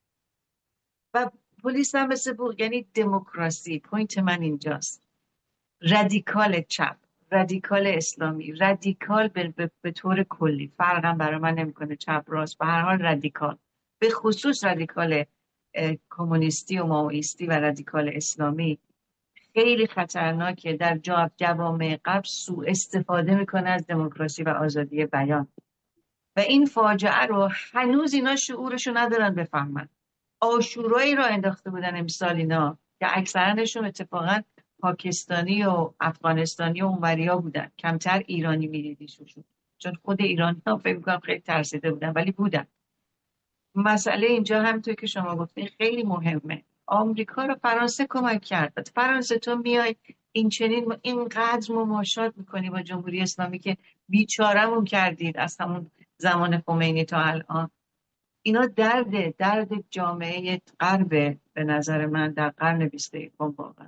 و پلیس هم مثل بوق. یعنی دموکراسی، پوینت من اینجاست، رادیکال چپ، رادیکال اسلامی، رادیکال به طور کلی، فرقم برای من نمیکنه چپ راست، به هر حال رادیکال، به خصوص رادیکال کمونیستی و مائویستی و رادیکال اسلامی خیلی خطرناکه. در جوامع قبل سوء استفاده میکنه از دموکراسی و آزادی بیان و این فاجعه رو هنوز اینا شعورشو ندارن بفهمن. آشورایی را انداخته بودن امسال اینا که اکثرانشون اتفاقا پاکستانی و افغانستانی و اونوریا بودن، کمتر ایرانی میدیدیشون چون خود ایرانی ها فکر میکنم خیلی ترسیده بودن ولی بودن. مسئله اینجا همونطور که شما گفتین خیلی مهمه. آمریکا رو فرانسه کمک کرد. فرانسه تو میای این چنین اینقدر مماشات میکنی با جمهوری اسلامی که بیچاره‌مون کردید از همون زمان خمینی تا الان. اینا درد جامعه غرب به نظر من در قرن 21 واقعا.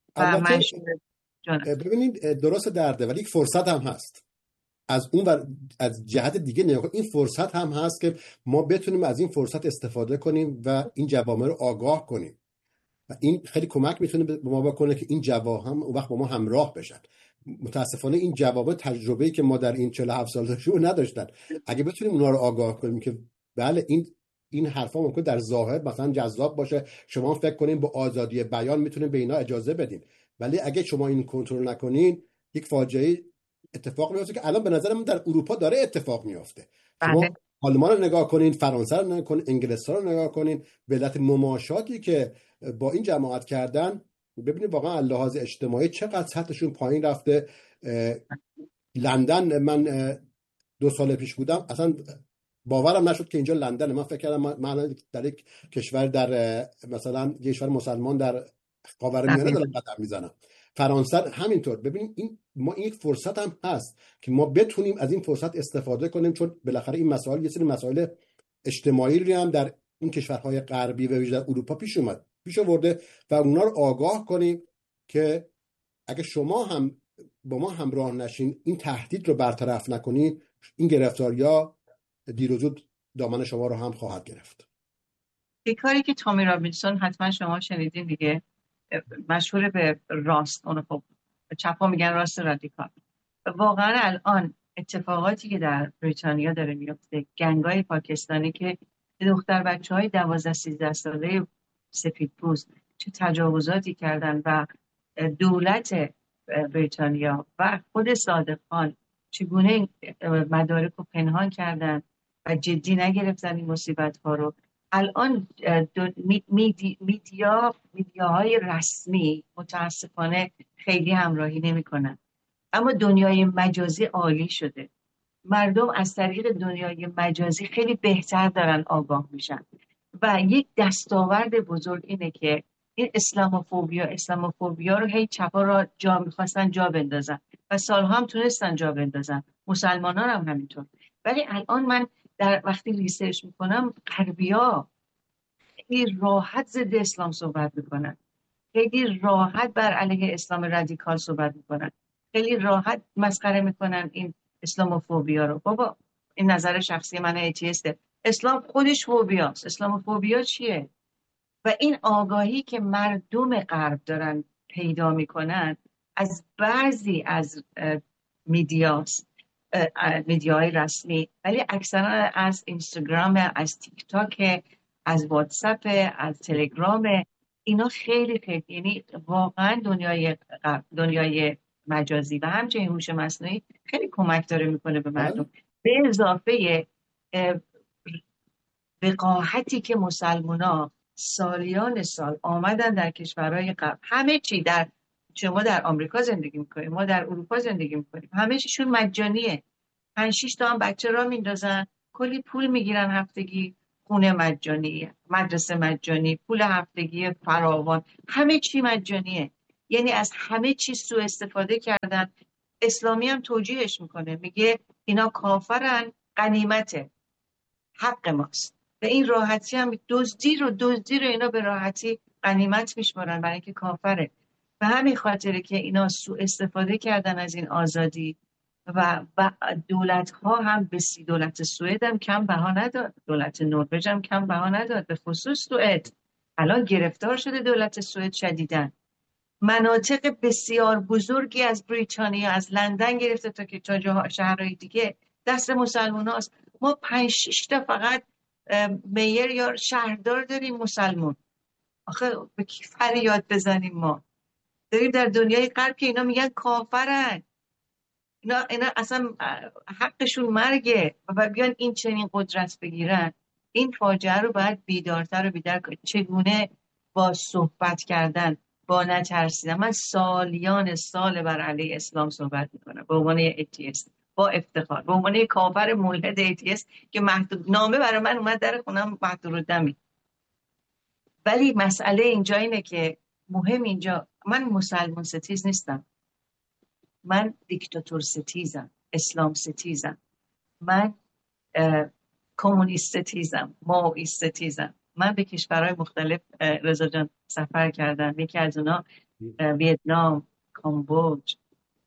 ببینید درست درده ولی یک فرصت هم هست. از اون و از جهت دیگه نگاه، این فرصت هم هست که ما بتونیم از این فرصت استفاده کنیم و این جوامع رو آگاه کنیم و این خیلی کمک میتونه به ما بکنه که این جوامع هم اون وقت با ما همراه بشن. متاسفانه این جوامع تجربه‌ای که ما در این 47 سال داشتیم نداشتن. اگه بتونیم اونها رو آگاه کنیم که بله این حرفا ممکن در ظاهر مثلا جذاب باشه، شما فکر کنین با آزادی بیان میتونین به اینا اجازه بدین، ولی اگه شما این کنترل نکنین یک فاجعه اتفاق میفته که الان به نظر من در اروپا داره اتفاق میفته. شما آلمان رو نگاه کنین، فرانسه رو نگاه کنین، انگلستان رو نگاه کنین، ولایت مماشاتی که با این جماعت کردن، ببینید واقعا از لحاظ اجتماعی چقدر سطحشون پایین رفته. لندن، من 2 سال پیش بودم، اصلا باورم نشد که اینجا لندن. من فکر کردم من در یک کشور، در مثلا یک کشور مسلمان در خاورمیانه دارم قدم میزنم. فرانسه همینطور. ببینید ما یک فرصت هم هست که ما بتونیم از این فرصت استفاده کنیم، چون بالاخره این مسائل یه سری مسائل اجتماعی رو هم در این کشورهای غربی و ویژه در اروپا پیش آورده و اونا رو آگاه کنیم که اگه شما هم با ما همراه نشین، این تهدید رو برطرف نکنین، این گرفتاری‌ها دیر و زود دامن شما رو هم خواهد گرفت. یک کاری که تامی رابینسون، حتما شما شنیدین دیگه، مشهور به راست، اون خب چپا میگن راست رادیکال. واقعا الان اتفاقاتی که در بریتانیا داره میفته، گنگای پاکستانی که دختر بچه‌های 12-13 ساله سفیدپوست چه تجاوزاتی کردن و دولت بریتانیا و خود صادق خان چگونه مدارک رو پنهان کردن و جدی نگرفتن این مصیبت ها رو. الان میدیاهای رسمی متاسفانه خیلی همراهی نمی کنن، اما دنیای مجازی عالی شده. مردم از طریق دنیای مجازی خیلی بهتر دارن آگاه میشن و یک دستاورد بزرگ اینه که این اسلاموفوبیا رو هی چپا را میخواستن جا بندازن و سالها هم تونستن جا بندازن، مسلمانان هم همینطور. ولی الان من در وقتی ریسرچ میکنم، غربی‌ها خیلی راحت ضد اسلام صحبت میکنن، خیلی راحت بر علیه اسلام رادیکال صحبت میکنن، خیلی راحت مسخره میکنن این اسلاموفوبیا رو. بابا این نظر شخصی من، ایتیسته. اسلام خودش فوبیاست. اسلاموفوبیا چیه؟ و این آگاهی که مردم غرب دارن پیدا میکنن از بعضی از میدیاهای رسمی، ولی اکثرا از اینستاگرام، از تیک تاک، از واتساپ، از تلگرام، اینا خیلی خیلی، یعنی واقعا دنیای مجازی و همچنین هوش مصنوعی خیلی کمک داره میکنه به مردم. به اضافه وقاحتی که مسلمونا سالیان سال آمدن در کشورهای غرب، همه چی در شما در آمریکا زندگی میکنیم، ما در اروپا زندگی میکنیم، همه چیشون مجانیه. 5-6 تا هم بچه را میندازن، کلی پول میگیرن هفتگی، خونه مجانی، مدرسه مجانی، پول هفتگی فراوان، همه چی مجانیه. یعنی از همه چی سوء استفاده کردن. اسلامی هم توجیهش میکنه، میگه اینا کافرن، غنیمته، حق ماست. و این راحتی هم دزدی رو اینا به راحتی غنیمت میشمارن برای اینکه کافره. و همین خاطره که اینا سوء استفاده کردن از این آزادی و دولت ها هم بسی، دولت سوئد هم کم بها نداد، دولت نروژ هم کم بها نداد، به خصوص سوئد الان گرفتار شده دولت سوئد شدیدن. مناطق بسیار بزرگی از بریتانیا، از لندن گرفته تا که تا شهرهای دیگه دست مسلمان هاست. ما 5-6 تا فقط میر یا شهردار داریم مسلمون. آخه به کی فریاد بزنیم؟ ما داریم در دنیای غرب که اینا میگن کافرن، اینا اصلا حقشون مرگه و بیان این چنین قدرت بگیرن. این فاجعه رو باید بیدارتر و بیدار کنید. چگونه با صحبت کردن، با نترسیدن. من سالیان سال بر علیه اسلام صحبت میکنم به عنوان ایتیست، با افتخار، به عنوان کافر ملحد ایتیست که نامه برای من اومد در خونم مهدورالدمی. ولی مسئله اینجا اینه که مهم اینجا، من مسلمان ستیز نیستم، من دیکتاتور ستیزم، اسلام ستیزم، من کمونیست ستیزم، مائویست ستیزم. من به کشورهای مختلف رضا جان سفر کردم، یکی از اونا ویتنام، کامبوج.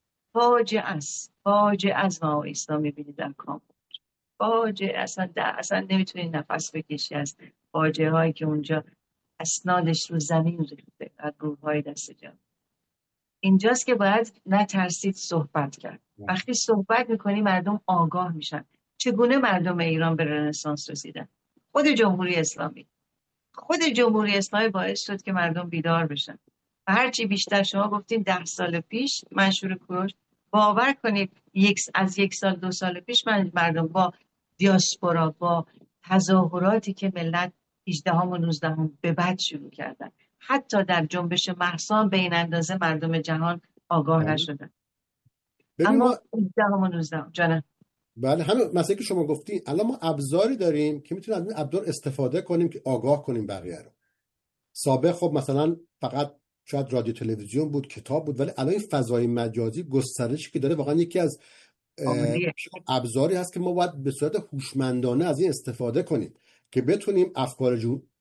فاجعه از مائویست ها میبینی در کامبوج، فاجعه، اصلا نمیتونی نفس بکشی از فاجعه هایی که اونجا اسنادش رو زمین ریخته از گروه های دست جمعی. اینجاست که باید نترسید صحبت کرد. وقتی صحبت میکنی مردم آگاه میشن. چگونه مردم ایران به رنسانس رسیدن؟ خود جمهوری اسلامی باعث شد که مردم بیدار بشن و هرچی بیشتر شما گفتین 10 سال پیش منشور کوروش، باور کنید از 1 سال 2 سال پیش مردم با دیاسپورا، با تظاهراتی که ملت 18 و 19 به بعد شروع کردن، حتی در جنبش مهسا به این اندازه مردم جهان آگاه نشدن. اما 18 و 19 جانم. بله، همین مسئله که شما گفتین، الان ما ابزاری داریم که میتونیم از این ابزار استفاده کنیم که آگاه کنیم بقیه رو. سابق خب مثلا فقط شاید رادیو تلویزیون بود، کتاب بود، ولی الان این فضای مجازی گسترشی که داره واقعا یکی از ابزاری هست که ما باید به صورت هوشمندانه از این استفاده کنیم که بتونیم افکار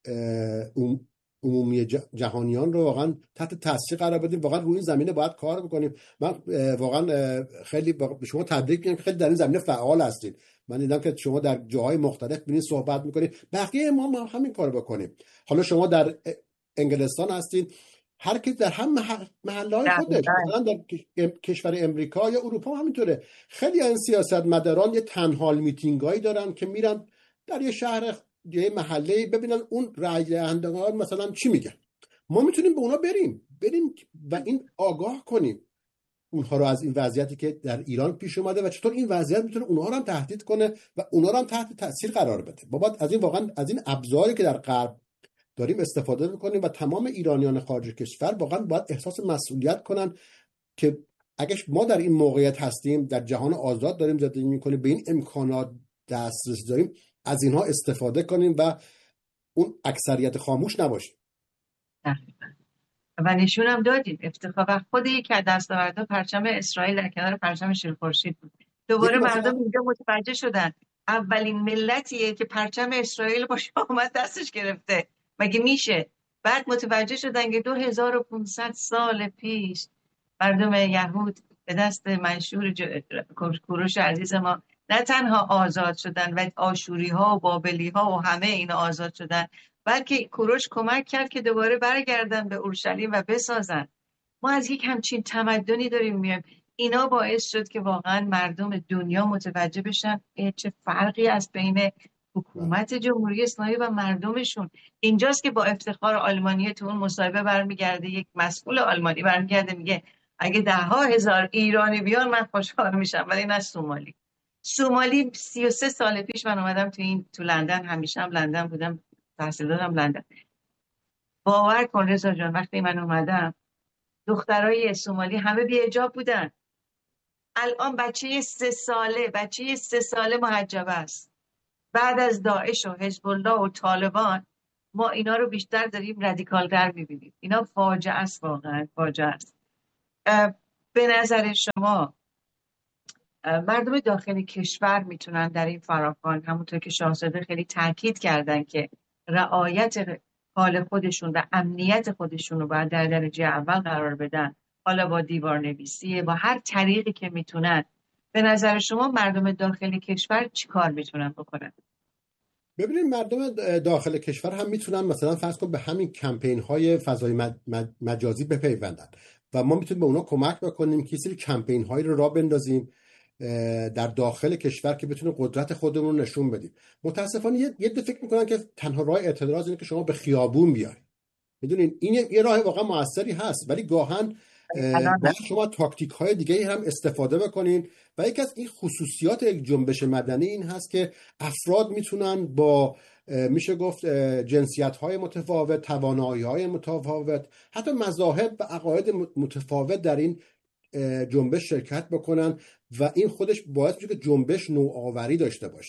عمومی جهانیان رو واقعا تحت تاثیر قرار بدیم. واقعا روی این زمینه باید کار بکنیم. من واقعا خیلی به شما تبریک میگم که خیلی در این زمینه فعال هستید. من دیدم که شما در جاهای مختلف ببینید صحبت میکنید، بقیه ما هم همین کارو بکنیم. حالا شما در انگلستان هستید، هر کی در هم محله‌های خودش، مثلا در کشور امریکا یا اروپا همینطوره. خیلی از سیاستمداران یه تنهال میتینگایی دارن که میرن در یه شهر، یه محله، ببینن اون رای دهندگان مثلا چی میگن. ما میتونیم به اونا بریم و این آگاه کنیم اونها رو از این وضعیتی که در ایران پیش اومده و چطور این وضعیت میتونه اونها رو هم تهدید کنه و اونها رو هم تحت تاثیر قرار بده. بابا از این واقعا از این ابزاری که در غرب داریم استفاده میکنیم و تمام ایرانیان خارج کشور واقعا باید احساس مسئولیت کنن که اگه ما در این موقعیت هستیم، در جهان آزاد داریم زندگی میکنیم، به این امکانات دسترسی داریم، از اینها استفاده کنیم و اون اکثریت خاموش نباشیم. و نشون هم دادیم افتخار و خود یکی از دستاوردها پرچم اسرائیل در کنار پرچم شیرخورشید بود. دوباره مردم اینجا متوجه شدن اولین ملتیه که پرچم اسرائیل با شامت دستش گرفته، مگه میشه؟ بعد متوجه شدن که 2500 سال پیش مردم یهود به دست منشور کوروش عزیز ما نه تنها آزاد شدن و آشوری ها و بابلی ها و همه اینا آزاد شدن، بلکه کوروش کمک کرد که دوباره برگردن به اورشلیم و بسازن. ما از یک همچین تمدنی داریم میایم. اینا باعث شد که واقعا مردم دنیا متوجه بشن چه فرقی است بین حکومت جمهوری اسلامی و مردمشون. اینجاست که با افتخار آلمانی تو اون مصاحبه برمیگرده، یک مسئول آلمانی برمیگرده میگه اگه 10,000 ایرانی بیان من خوشحال میشم، ولی نه سومالی 33 سال پیش من اومدم تو لندن، همیشه هم لندن بودم، تحصیل دادم لندن. باور کن رضا جان وقتی من اومدم دخترای سومالی همه بی حجاب بودن. الان بچه 3 ساله محجب است. بعد از داعش و حزب الله و طالبان ما اینا رو بیشتر داریم رادیکال‌تر می‌بینیم. اینا فاجعه است، واقعا فاجعه است. به نظر شما مردم داخل کشور میتونن در این فراخوان، همونطور که شاهزاده خیلی تاکید کردن که رعایت حال خودشون و امنیت خودشون رو باید در درجه اول قرار بدن، حالا با دیوار نویسی، با هر طریقی که میتونن، به نظر شما مردم داخل کشور چی کار میتونن بکنن؟ ببینید مردم داخل کشور هم میتونن مثلا فرض کن به همین کمپین های فضای مجازی بپیوندن و ما میتونیم به اونا کمک بکنیم که سری کمپین هایی رو راه بندازیم در داخل کشور که بتونیم قدرت خودمون رو نشون بدیم. متاسفانه یه فکر میکنن که تنها راه اعتراض اینه که شما به خیابون بیاید. میدونین این یه راه واقعا موثری هست، ولی گاهن شما تاکتیک های دیگه هم استفاده بکنین و یکی از این خصوصیات یک جنبش مدنی این هست که افراد میتونن با میشه گفت جنسیت های متفاوت، توانایی های متفاوت، حتی مذاهب و عقاید متفاوت در این جنبش شرکت بکنن و این خودش باعث میشه که جنبش نوآوری داشته باشه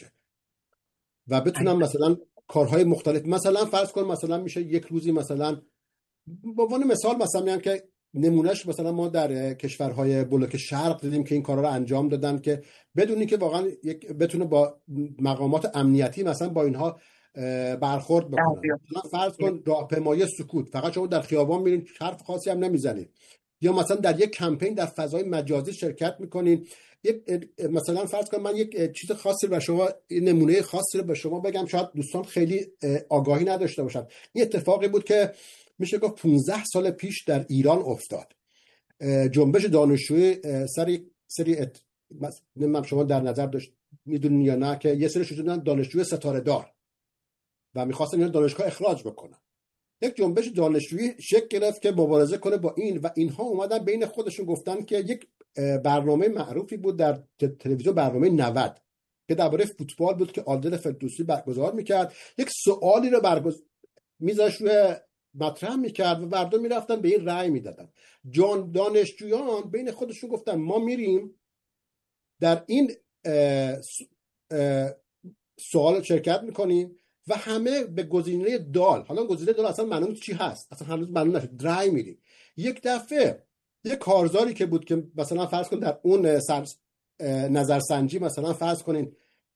و بتونن مثلا کارهای مختلف، مثلا فرض کن مثلا میشه یک روزی مثلا به عنوان مثال مثلا میگن که نمونهش مثلا ما در کشورهای بلوک شرق دیدیم که این کارا رو انجام دادن که بدونی که واقعا بتونه با مقامات امنیتی مثلا با اینها برخورد بکنن. مثلا فرض کن راهپیمایی سکوت، فقط شما در خیابان میرین حرف خاصی هم نمیزنید، یا مثلا در یک کمپین در فضای مجازی شرکت میکنین. مثلا فرض کن من یک چیز خاصی به شما، نمونه خاصی رو به شما بگم، شاید دوستان خیلی آگاهی نداشته باشن. این اتفاقی بود که میشه گفت 15 سال پیش در ایران افتاد. جنبش دانشجویی سری نمیدونم شما در نظر داشت میدونین یا نه که یه سری شدن دانشجوی ستاره دار و میخواستن اینا دانشگاه اخراج بکنن. یک جنبش دانشجویی شکل گرفت که مبارزه کنه با این و اینها اومدن بین خودشون گفتن که یک برنامه معروفی بود در تلویزیون، برنامه 90 که درباره فوتبال بود که عادل فردوسی برگزار میکرد، یک سوالی رو میذاشت روی مطرح میکرد و مردم میرفتن به این رأی میدادن. دانشجویان بین خودشون گفتن ما میریم در این سوال شرکت میکنیم و همه به گزینه دال، حالا گزینه دال اصلا معلوم چی هست، اصلا هنوز معلوم نشد، رأی میدیم. یک دفعه یک کارزاری که بود که مثلا فرض کن در اون نظرسنجی مثلا فرض کنین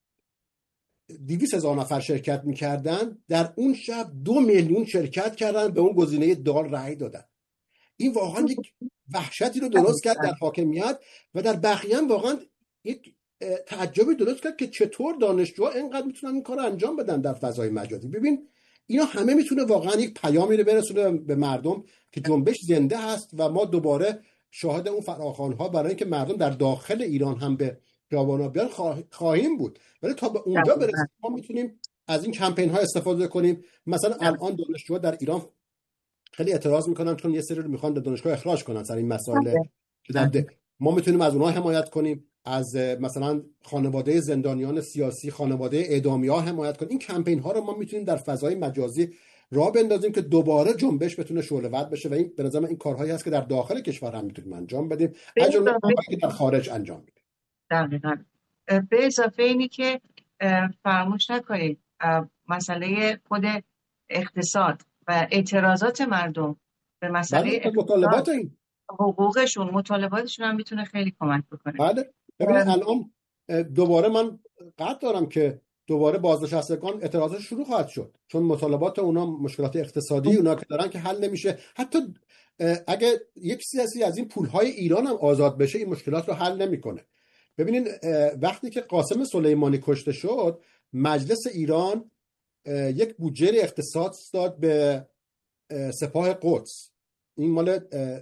200,000 نفر شرکت میکردن، در اون شب 2 میلیون شرکت کردن به اون گزینه دال رأی دادن. این واقعا یک وحشتی رو درست کرد در حاکمیت و در بقیه هم واقعا یک تعجبی درست کرد که چطور دانشجوها اینقدر میتونن این کار رو انجام بدن در فضای مجازی. ببین اینا همه میتونه واقعا یک پیامی رو برسونه به مردم که جنبش زنده هست و ما دوباره شاهد اون فراخوان‌ها برای اینکه مردم در داخل ایران هم به خیابانا بیان خواهیم بود. ولی تا به اونجا برسیم ما میتونیم از این کمپین ها استفاده کنیم. مثلا الان دانشجوها در ایران خیلی اعتراض میکنن چون یه سری رو میخوان دانشگاه اخراج کنن سر این مسائل که ما میتونیم از اونها حمایت کنیم، از مثلا خانواده زندانیان سیاسی، خانواده اعدامی‌ها حمایت کنیم. این کمپین ها رو ما میتونیم در فضای مجازی راه بندازیم که دوباره جنبش بتونه شعله‌ور بشه و این به نظر من این کارهایی هست که در داخل کشور هم میتونیم انجام بدیم، از جمله که در خارج انجام بدیم. دقیقاً. به اضافه اینی که فراموش نکنید مسئله خود اقتصاد و اعتراضات مردم به مسئله مطالبات این حقوقشون، مطالباتشون هم میتونه خیلی کمک بکنه. بله. ببینید الان دوباره من قطع دارم که دوباره بازنشستگان اعتراضش شروع خواهد شد چون مطالبات اونا، مشکلات اقتصادی اونا که دارن که حل نمیشه. حتی اگه یک سیاسی از این پولهای ایران هم آزاد بشه این مشکلات رو حل نمیکنه. ببینید وقتی که قاسم سلیمانی کشته شد، مجلس ایران یک بودجه اختصاص داد به سپاه قدس. این مال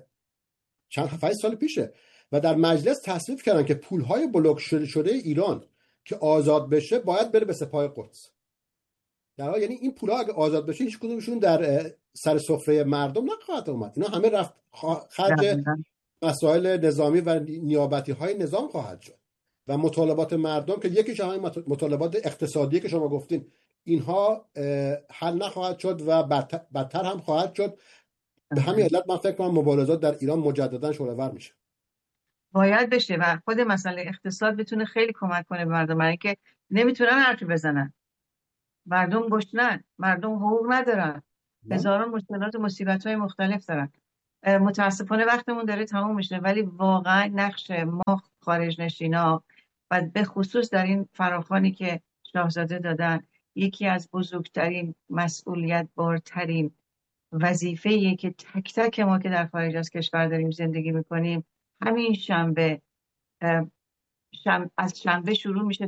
چند 7 سال پیشه و در مجلس تصویب کردن که پولهای بلوک شده ایران که آزاد بشه باید بره به سپاه قدس. یعنی این پولها اگه آزاد بشه هیچ کدومشون در سر سفره مردم نخواهد اومد. اینا همه رفت خرج مسائل نظامی و نیابتی های نظام خواهد شد و مطالبات مردم که یکیش همین مطالبات اقتصادی که شما گفتین اینها حل نخواهد شد و بدتر هم خواهد شد. به همین علت من فکر کنم مبارزات در ایران مجددا شعله‌ور میشه. باید بشه و خود مسئله اقتصاد بتونه خیلی کمک کنه به مردم، برای اینکه نمیتونن حرفی بزنن. مردم گشنن، مردم حقوق ندارن، هزاران مشکلات و مصیبت‌های مختلف دارن. متاسفانه وقتمون داره تموم میشه، ولی واقعا نقش ما خارج نشینا و به خصوص در این فراخوانی که شاهزاده دادن یکی از بزرگترین، مسئولیت بارترین وظیفه‌ایه که تک تک ما که در خارج از کشور داریم زندگی میکنیم همین از شنبه شروع میشه